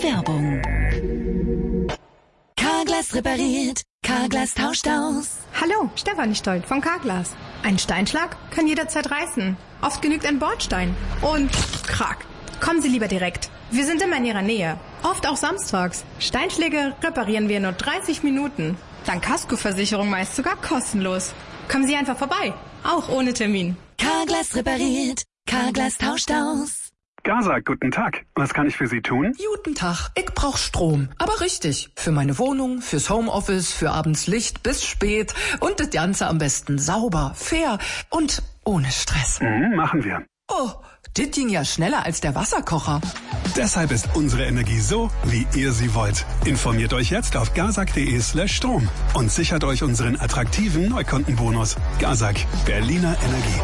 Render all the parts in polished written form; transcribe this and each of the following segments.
Werbung. Carglass repariert. Carglass tauscht aus. Hallo, Stefanie Stoll von Carglass. Ein Steinschlag kann jederzeit reißen. Oft genügt ein Bordstein. Und krack. Kommen Sie lieber direkt. Wir sind immer in Ihrer Nähe. Oft auch samstags. Steinschläge reparieren wir in nur 30 Minuten. Dank Kaskoversicherung meist sogar kostenlos. Kommen Sie einfach vorbei. Auch ohne Termin. Carglass repariert. Carglass tauscht aus. Gazak, guten Tag. Was kann ich für Sie tun? Guten Tag. Ich brauch Strom. Aber richtig. Für meine Wohnung, fürs Homeoffice, für abends Licht bis spät. Und das Ganze am besten sauber, fair und ohne Stress. Machen wir. Oh, das ging ja schneller als der Wasserkocher. Deshalb ist unsere Energie so, wie ihr sie wollt. Informiert euch jetzt auf gazak.de/Strom und sichert euch unseren attraktiven Neukundenbonus. Gazak, Berliner Energie.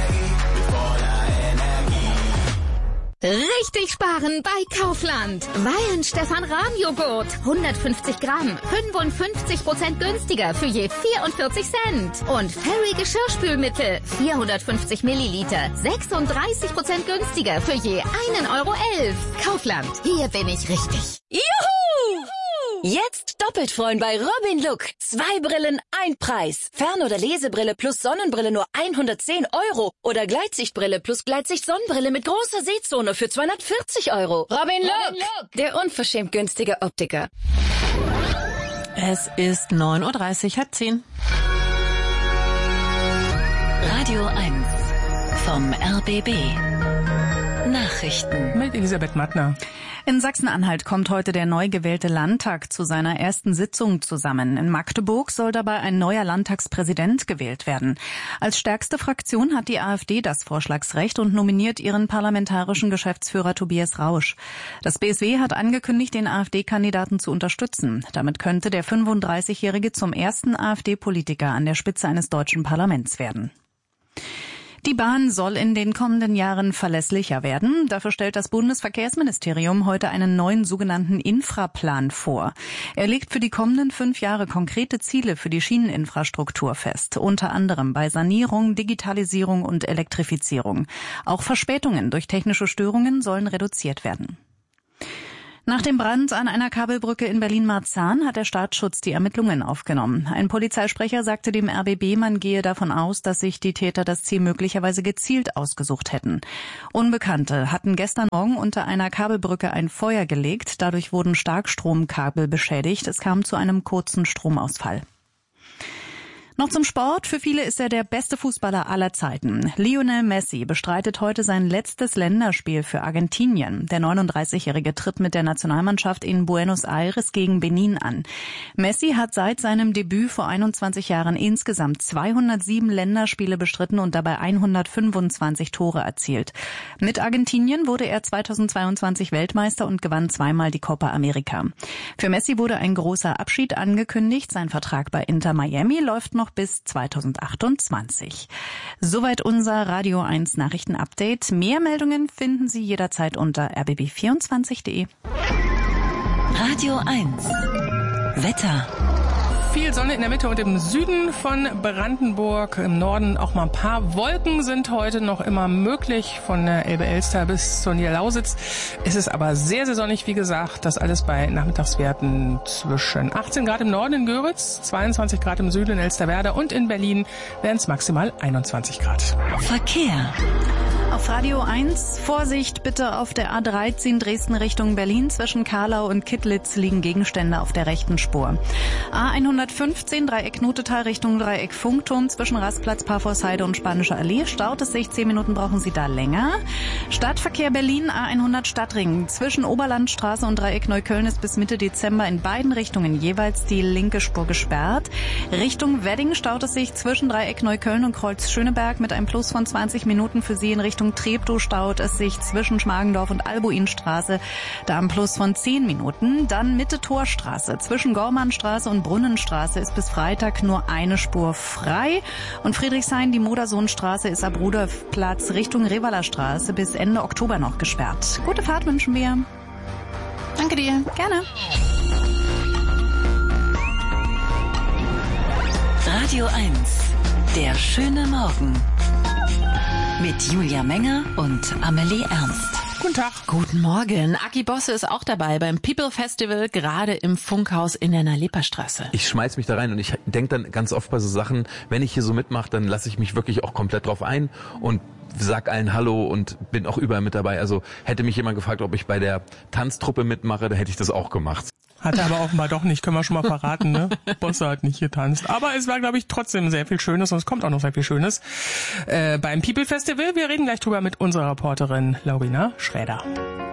Richtig sparen bei Kaufland. Weyen Stefan Rahmjoghurt. 150 Gramm. 55% günstiger für je 44 Cent. Und Fairy Geschirrspülmittel. 450 Milliliter. 36% günstiger für je 1,11 Euro. Kaufland. Hier bin ich richtig. Juhu! Jetzt doppelt freuen bei Robin Look. 2 Brillen, ein Preis. Fern- oder Lesebrille plus Sonnenbrille nur 110 Euro. Oder Gleitsichtbrille plus Gleitsicht-Sonnenbrille mit großer Sehzone für 240 Euro. Robin Look, der unverschämt günstige Optiker. Es ist 9:30 Uhr, 10. Radio 1 vom RBB. Nachrichten mit Elisabeth Mattner. In Sachsen-Anhalt kommt heute der neu gewählte Landtag zu seiner ersten Sitzung zusammen. In Magdeburg soll dabei ein neuer Landtagspräsident gewählt werden. Als stärkste Fraktion hat die AfD das Vorschlagsrecht und nominiert ihren parlamentarischen Geschäftsführer Tobias Rausch. Das BSW hat angekündigt, den AfD-Kandidaten zu unterstützen. Damit könnte der 35-Jährige zum ersten AfD-Politiker an der Spitze eines deutschen Parlaments werden. Die Bahn soll in den kommenden Jahren verlässlicher werden. Dafür stellt das Bundesverkehrsministerium heute einen neuen sogenannten Infraplan vor. Er legt für die kommenden 5 Jahre konkrete Ziele für die Schieneninfrastruktur fest, unter anderem bei Sanierung, Digitalisierung und Elektrifizierung. Auch Verspätungen durch technische Störungen sollen reduziert werden. Nach dem Brand an einer Kabelbrücke in Berlin-Marzahn hat der Staatsschutz die Ermittlungen aufgenommen. Ein Polizeisprecher sagte dem RBB, man gehe davon aus, dass sich die Täter das Ziel möglicherweise gezielt ausgesucht hätten. Unbekannte hatten gestern Morgen unter einer Kabelbrücke ein Feuer gelegt. Dadurch wurden Starkstromkabel beschädigt. Es kam zu einem kurzen Stromausfall. Noch zum Sport. Für viele ist er der beste Fußballer aller Zeiten. Lionel Messi bestreitet heute sein letztes Länderspiel für Argentinien. Der 39-Jährige tritt mit der Nationalmannschaft in Buenos Aires gegen Benin an. Messi hat seit seinem Debüt vor 21 Jahren insgesamt 207 Länderspiele bestritten und dabei 125 Tore erzielt. Mit Argentinien wurde er 2022 Weltmeister und gewann 2-mal die Copa America. Für Messi wurde ein großer Abschied angekündigt. Sein Vertrag bei Inter Miami läuft noch bis 2028. Soweit unser Radio 1 Nachrichten-Update. Mehr Meldungen finden Sie jederzeit unter rbb24.de. Radio 1 Wetter. Viel Sonne in der Mitte und im Süden von Brandenburg. Im Norden auch mal ein paar Wolken sind heute noch immer möglich. Von der Elbe-Elster bis zur Niederlausitz. Es ist aber sehr, sehr sonnig, wie gesagt. Das alles bei Nachmittagswerten zwischen 18 Grad im Norden in Göritz, 22 Grad im Süden in Elsterwerda und in Berlin wären es maximal 21 Grad. Verkehr. Auf Radio 1, Vorsicht bitte auf der A13 Dresden Richtung Berlin. Zwischen Karlau und Kittlitz liegen Gegenstände auf der rechten Spur. A115 Dreieck Notetal Richtung Dreieck Funkturm. Zwischen Rastplatz, Parforshheide und Spanische Allee staut es sich. 10 Minuten brauchen Sie da länger. Stadtverkehr Berlin, A100 Stadtring. Zwischen Oberlandstraße und Dreieck Neukölln ist bis Mitte Dezember in beiden Richtungen jeweils die linke Spur gesperrt. Richtung Wedding staut es sich zwischen Dreieck Neukölln und Kreuz Schöneberg mit einem Plus von 20 Minuten für Sie in Richtung Treptow staut es sich zwischen Schmargendorf und Albuinstraße, da am Plus von 10 Minuten. Dann Mitte Torstraße. Zwischen Gormannstraße und Brunnenstraße ist bis Freitag nur eine Spur frei. Und Friedrichshain, die Modersohnstraße ist ab Rudolfplatz Richtung Revaler Straße bis Ende Oktober noch gesperrt. Gute Fahrt wünschen wir. Danke dir. Gerne. Radio 1. Der schöne Morgen. Mit Julia Menger und Amelie Ernst. Guten Tag. Guten Morgen. Aki Bosse ist auch dabei beim People Festival, gerade im Funkhaus in der Nalepa-Straße. Ich schmeiß mich da rein und ich denke dann ganz oft bei so Sachen, wenn ich hier so mitmache, dann lasse ich mich wirklich auch komplett drauf ein und sag allen Hallo und bin auch überall mit dabei. Also hätte mich jemand gefragt, ob ich bei der Tanztruppe mitmache, dann hätte ich das auch gemacht. Hat er aber offenbar doch nicht, können wir schon mal verraten, ne? Bosse hat nicht getanzt. Aber es war, glaube ich, trotzdem sehr viel Schönes und es kommt auch noch sehr viel Schönes beim People Festival. Wir reden gleich drüber mit unserer Reporterin Laurina Schräder.